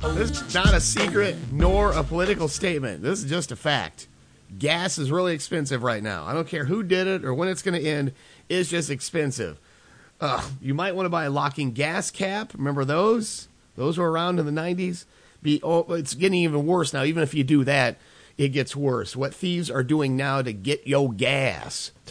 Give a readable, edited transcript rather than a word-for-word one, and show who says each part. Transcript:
Speaker 1: This is not a secret nor a political statement. This is just a fact. Gas is really expensive right now. I don't care who did it or when it's going to end. It's just expensive. You might want to buy a locking gas cap. Remember those? Those were around in the 90s. It's getting even worse now. Even if you do that, it gets worse. What thieves are doing now to get your gas.